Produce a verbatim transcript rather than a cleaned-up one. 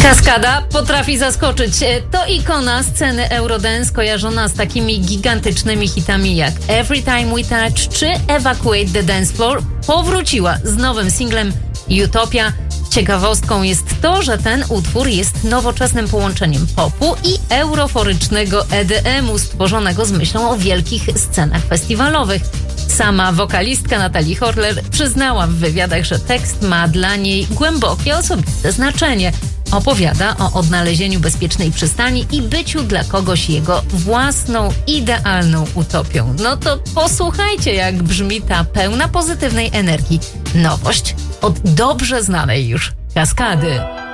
Kaskada potrafi zaskoczyć. To ikona sceny Eurodance kojarzona z takimi gigantycznymi hitami jak Every Time We Touch czy Evacuate the Dance Floor powróciła z nowym singlem Utopia. Ciekawostką jest to, że ten utwór jest nowoczesnym połączeniem popu i euroforycznego E D M-u stworzonego z myślą o wielkich scenach festiwalowych. Sama wokalistka Natalie Horler przyznała w wywiadach, że tekst ma dla niej głębokie osobiste znaczenie. Opowiada o odnalezieniu bezpiecznej przystani i byciu dla kogoś jego własną, idealną utopią. No to posłuchajcie, jak brzmi ta pełna pozytywnej energii nowość od dobrze znanej już Kaskady.